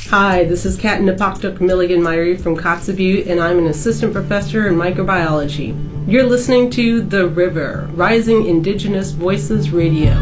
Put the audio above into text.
Hi, this is Kat Napoktuk Milligan Myrie from Kotzebue, and I'm an assistant professor in microbiology. You're listening to The River, Rising Indigenous Voices Radio.